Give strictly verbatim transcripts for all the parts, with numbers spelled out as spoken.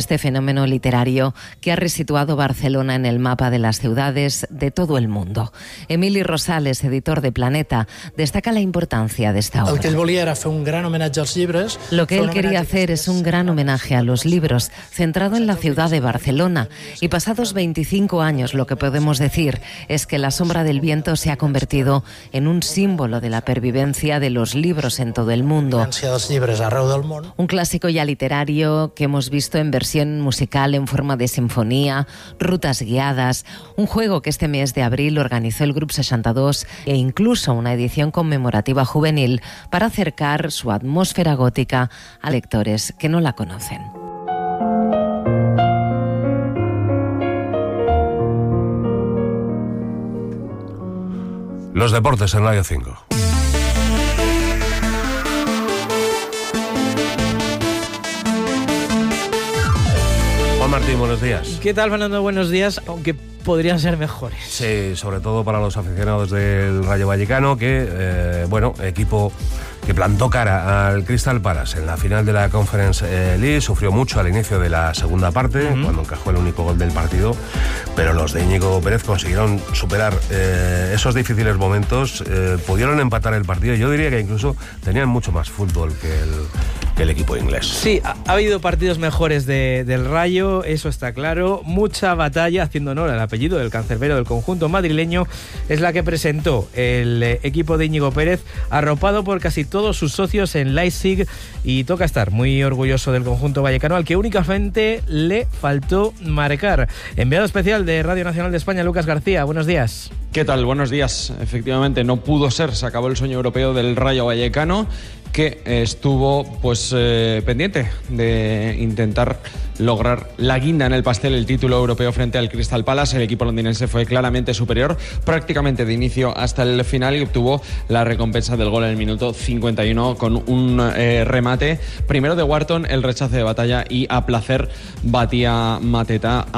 este fenómeno literario que ha resituado Barcelona en el mapa de las ciudades de todo el mundo. Emili Rosales, editor de Planeta, destaca la importancia de esta obra. El que ell volia era fer un gran homenatge als llibres. Lo que él quería hacer es un gran homenaje a los libros, centrado en la ciudad de Barcelona. Y pasados veinticinco años, lo que podemos decir es que La sombra del viento se ha convertido en un símbolo de la pervivencia de los libros en todo el mundo. Un clásico ya literario que hemos visto en versión musical en forma de sinfonía, rutas guiadas, un juego que este mes de abril organizó el Grup seixanta dos e incluso una edición conmemorativa juvenil para acercar su atmósfera gótica a lectores que no la conocen. Los deportes en Radio cinco. Juan Martín, buenos días. ¿Qué tal, Fernando? Buenos días, aunque podrían ser mejores. Sí, sobre todo para los aficionados del Rayo Vallecano, que, eh, bueno, equipo que plantó cara al Crystal Palace en la final de la Conference League, sufrió mucho al inicio de la segunda parte, uh-huh. cuando encajó el único gol del partido, pero los de Íñigo Pérez consiguieron superar eh, esos difíciles momentos, eh, pudieron empatar el partido. Yo diría que incluso tenían mucho más fútbol que el, que el equipo inglés. Sí, ha, ha habido partidos mejores de, del Rayo, eso está claro. Mucha batalla, haciendo honor al apellido del cancerbero del conjunto madrileño, es la que presentó el eh, equipo de Íñigo Pérez, arropado por casi todos sus socios en Leipzig, y toca estar muy orgulloso del conjunto vallecano, al que únicamente le faltó marcar. Enviado especial de Radio Nacional de España, Lucas García, buenos días. ¿Qué tal? Buenos días. Efectivamente, no pudo ser, se acabó el sueño europeo del Rayo Vallecano, que estuvo pues eh, pendiente de intentar lograr la guinda en el pastel, el título europeo frente al Crystal Palace. El equipo londinense fue claramente superior, prácticamente de inicio hasta el final, y obtuvo la recompensa del gol en el minuto cincuenta y uno con un eh, remate, primero de Wharton, el rechace de batalla, y a placer batía Mateta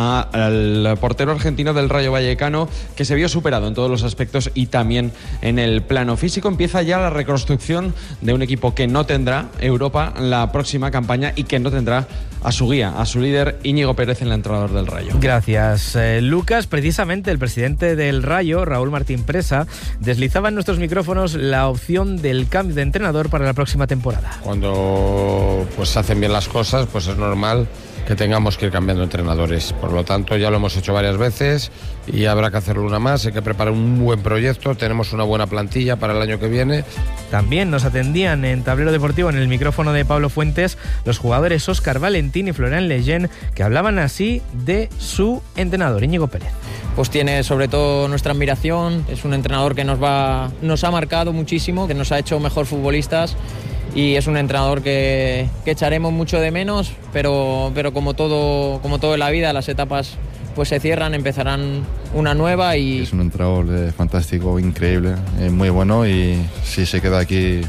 al portero argentino del Rayo Vallecano, que se vio superado en todos los aspectos y también en el plano físico. Empieza ya la reconstrucción de un equipo que no tendrá Europa la próxima campaña y que no tendrá a su guía, a su líder Íñigo Pérez, el entrenador del Rayo. Gracias, eh, Lucas. Precisamente el presidente del Rayo, Raúl Martín Presa, deslizaba en nuestros micrófonos la opción del cambio de entrenador para la próxima temporada. Cuando pues hacen bien las cosas, pues es normal que tengamos que ir cambiando entrenadores. Por lo tanto, ya lo hemos hecho varias veces y habrá que hacerlo una más. Hay que preparar un buen proyecto, tenemos una buena plantilla para el año que viene. También nos atendían en Tablero Deportivo, en el micrófono de Pablo Fuentes, los jugadores Óscar Valentín y Florian Lejeune, que hablaban así de su entrenador, Íñigo Pérez. Pues tiene sobre todo nuestra admiración, es un entrenador que nos, va, nos ha marcado muchísimo, que nos ha hecho mejor futbolistas, y es un entrenador que, que echaremos mucho de menos, pero, pero como todo, como todo en la vida, las etapas pues se cierran, empezarán una nueva. Y es un entrenador eh, fantástico, increíble, eh, muy bueno, y si se queda aquí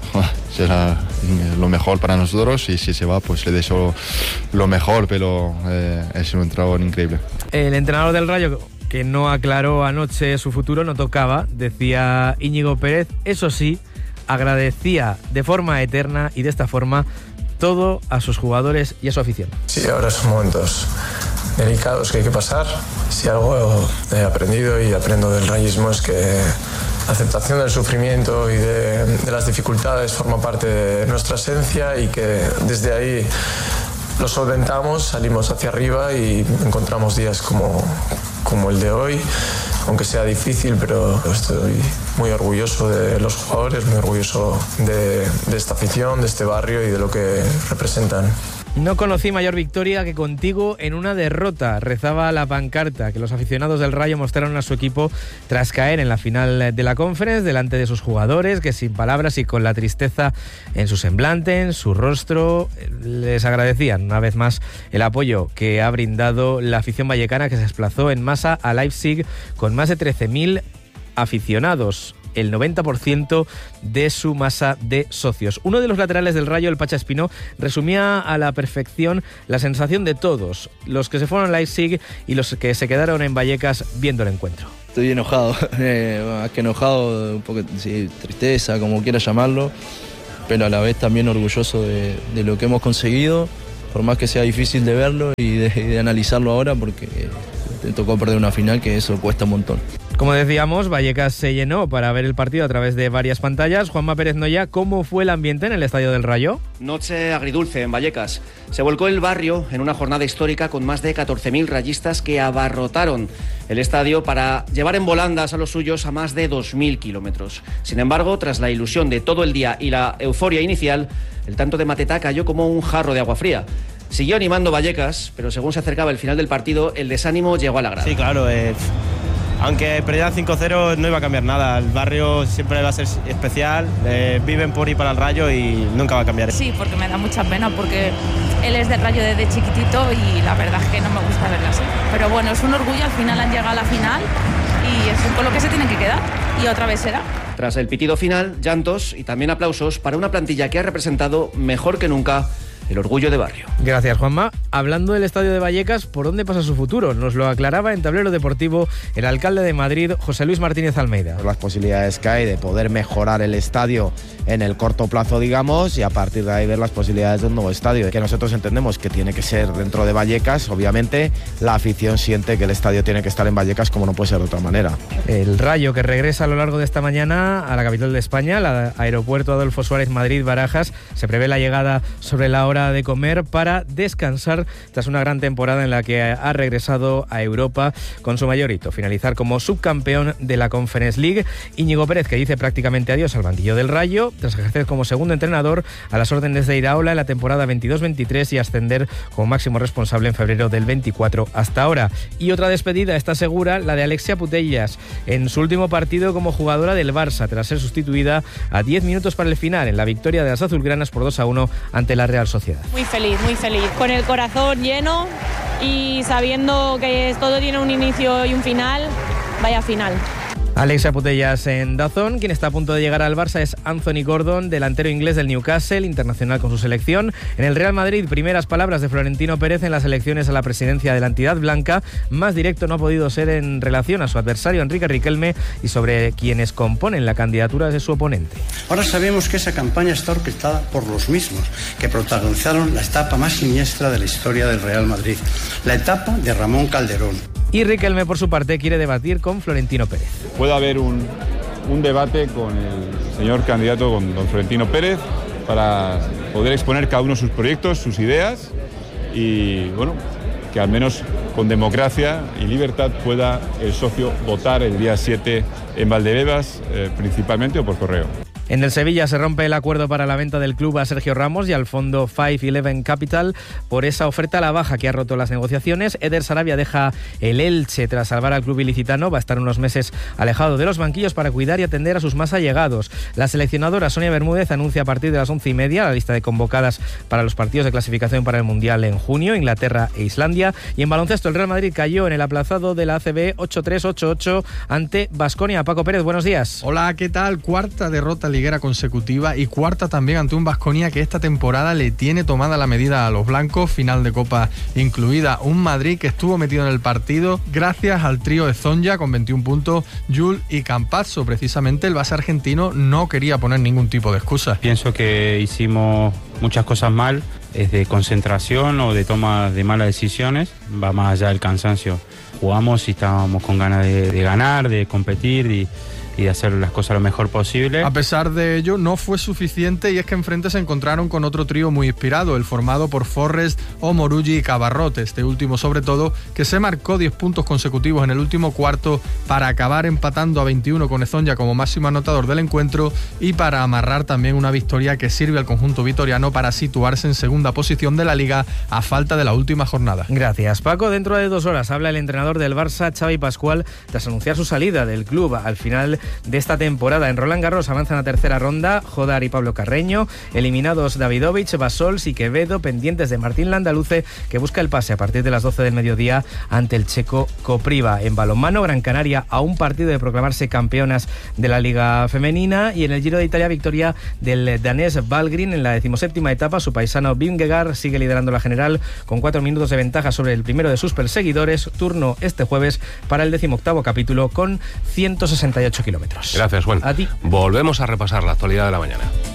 será lo mejor para nosotros, y si se va pues le deseo lo mejor, pero eh, es un entrenador increíble. El entrenador del Rayo, que no aclaró anoche su futuro, no tocaba, decía Íñigo Pérez. Eso sí, agradecía de forma eterna y de esta forma todo a sus jugadores y a su afición. Sí, ahora son momentos delicados que hay que pasar. Si algo he aprendido y aprendo del rayismo es que la aceptación del sufrimiento y de, de las dificultades forma parte de nuestra esencia, y que desde ahí lo solventamos, salimos hacia arriba y encontramos días como, como el de hoy, aunque sea difícil, pero estoy muy orgulloso de los jugadores, muy orgulloso de, de esta afición, de este barrio y de lo que representan. No conocí mayor victoria que contigo en una derrota, rezaba la pancarta que los aficionados del Rayo mostraron a su equipo tras caer en la final de la Conference delante de sus jugadores, que sin palabras y con la tristeza en su semblante, en su rostro, les agradecían una vez más el apoyo que ha brindado la afición vallecana, que se desplazó en masa a Leipzig con más de trece mil aficionados, el noventa por ciento de su masa de socios. Uno de los laterales del Rayo, el Pacha Espinó, resumía a la perfección la sensación de todos, los que se fueron a Leipzig y los que se quedaron en Vallecas viendo el encuentro. Estoy enojado, eh, más que enojado, un poco sí, tristeza, como quieras llamarlo, pero a la vez también orgulloso de, de lo que hemos conseguido. por más que sea difícil de verlo y de, de analizarlo ahora, porque te tocó perder una final, que eso cuesta un montón. Como decíamos, Vallecas se llenó para ver el partido a través de varias pantallas. Juanma Pérez Noya, ¿cómo fue el ambiente en el Estadio del Rayo? Noche agridulce en Vallecas. Se volcó el barrio en una jornada histórica con más de catorce mil rayistas que abarrotaron el estadio para llevar en volandas a los suyos a más de dos mil kilómetros. Sin embargo, tras la ilusión de todo el día y la euforia inicial, el tanto de Mateta cayó como un jarro de agua fría. Siguió animando Vallecas, pero según se acercaba el final del partido, el desánimo llegó a la grada. Sí, claro, eh, aunque perdieran cinco cero no iba a cambiar nada. El barrio siempre va a ser especial, eh, viven por ir para el Rayo y nunca va a cambiar. Sí, porque me da mucha pena, porque él es del Rayo desde chiquitito y la verdad es que no me gusta verlo así. Pero bueno, es un orgullo, al final han llegado a la final y es con lo que se tienen que quedar, y otra vez será. Tras el pitido final, llantos y también aplausos para una plantilla que ha representado mejor que nunca el orgullo de barrio. Gracias, Juanma. Hablando del Estadio de Vallecas, ¿por dónde pasa su futuro? Nos lo aclaraba en Tablero Deportivo el alcalde de Madrid, José Luis Martínez Almeida. Las posibilidades que hay de poder mejorar el estadio en el corto plazo, digamos, y a partir de ahí ver las posibilidades de un nuevo estadio, que nosotros entendemos que tiene que ser dentro de Vallecas. Obviamente la afición siente que el estadio tiene que estar en Vallecas, como no puede ser de otra manera. El Rayo, que regresa a lo largo de esta mañana a la capital de España, el aeropuerto Adolfo Suárez Madrid-Barajas. Se prevé la llegada sobre la hora de comer para descansar tras una gran temporada en la que ha regresado a Europa con su mayor hito, finalizar como subcampeón de la Conference League. Íñigo Pérez, que dice prácticamente adiós al banquillo del Rayo tras ejercer como segundo entrenador a las órdenes de Iraola en la temporada veintidós veintitrés y ascender como máximo responsable en febrero del veinticuatro hasta ahora. Y otra despedida está segura, la de Alexia Putellas en su último partido como jugadora del Barça, tras ser sustituida a diez minutos para el final en la victoria de las azulgranas por dos a uno ante la Real Sociedad. Muy feliz, muy feliz, con el corazón lleno y sabiendo que todo tiene un inicio y un final. Vaya final. Alexia Putellas en DAZN. Quien está a punto de llegar al Barça es Anthony Gordon, delantero inglés del Newcastle, internacional con su selección. En el Real Madrid, primeras palabras de Florentino Pérez en las elecciones a la presidencia de la entidad blanca. Más directo no ha podido ser en relación a su adversario Enrique Riquelme y sobre quienes componen la candidatura de su oponente. Ahora sabemos que esa campaña está orquestada por los mismos que protagonizaron la etapa más siniestra de la historia del Real Madrid, la etapa de Ramón Calderón. Y Riquelme, por su parte, quiere debatir con Florentino Pérez. Puede haber un, un debate con el señor candidato, con don Florentino Pérez, para poder exponer cada uno de sus proyectos, sus ideas y, bueno, que al menos con democracia y libertad pueda el socio votar el día siete en Valdebebas, eh, principalmente o por correo. En el Sevilla se rompe el acuerdo para la venta del club a Sergio Ramos y al fondo cinco once Capital por esa oferta a la baja que ha roto las negociaciones. Eder Sarabia deja el Elche tras salvar al club ilicitano. Va a estar unos meses alejado de los banquillos para cuidar y atender a sus más allegados. La seleccionadora Sonia Bermúdez anuncia a partir de las once y media la lista de convocadas para los partidos de clasificación para el Mundial en junio, Inglaterra e Islandia. Y en baloncesto el Real Madrid cayó en el aplazado de la A C B ocho tres ocho ocho ante Baskonia. Paco Pérez, buenos días. Hola, ¿qué tal? Cuarta derrota liguera consecutiva y cuarta también ante un Baskonia que esta temporada le tiene tomada la medida a los blancos, final de Copa incluida. Un Madrid que estuvo metido en el partido gracias al trío de Zonja con veintiún puntos, Jul y Campazzo. Precisamente el base argentino no quería poner ningún tipo de excusa. Pienso que hicimos muchas cosas mal, es de concentración o de toma de malas decisiones, va más allá del cansancio. Jugamos y estábamos con ganas de, de ganar, de competir y y de hacer las cosas lo mejor posible. A pesar de ello, no fue suficiente y es que enfrente se encontraron con otro trío muy inspirado, el formado por Forrest, Omorugi y Cabarrot, este último sobre todo, que se marcó diez puntos consecutivos en el último cuarto para acabar empatando a veintiuno con Ezonja como máximo anotador del encuentro y para amarrar también una victoria que sirve al conjunto vitoriano para situarse en segunda posición de la Liga a falta de la última jornada. Gracias, Paco. Dentro de dos horas habla el entrenador del Barça, Xavi Pascual, tras anunciar su salida del club al final de esta temporada. En Roland Garros avanzan a tercera ronda Jodar y Pablo Carreño, eliminados Davidovich, Basols y Quevedo, pendientes de Martín Landaluce, que busca el pase a partir de las doce del mediodía ante el checo Kopriva. En balonmano, Gran Canaria a un partido de proclamarse campeonas de la Liga Femenina, y en el Giro de Italia, victoria del danés Valgren en la decimoséptima etapa. Su paisano Vingegaard sigue liderando la general con cuatro minutos de ventaja sobre el primero de sus perseguidores. Turno este jueves para el decimoctavo capítulo con ciento sesenta y ocho kilómetros. Gracias, Juan. A ti. Volvemos a repasar la actualidad de la mañana.